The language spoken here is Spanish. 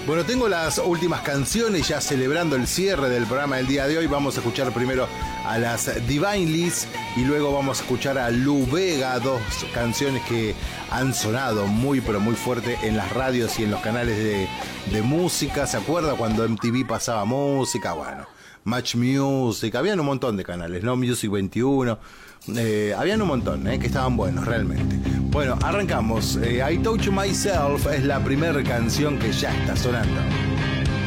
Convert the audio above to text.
Bueno, tengo las últimas canciones ya celebrando el cierre del programa del día de hoy. Vamos a escuchar primero a las Divinelys y luego vamos a escuchar a Lou Bega, dos canciones que han sonado muy pero muy fuerte en las radios y en los canales de música. ¿Se acuerda cuando MTV pasaba música? Bueno, Match Music, habían un montón de canales, ¿no? Music 21, habían un montón, que estaban buenos realmente. Bueno, arrancamos. I Touch Myself es la primera canción que ya está sonando.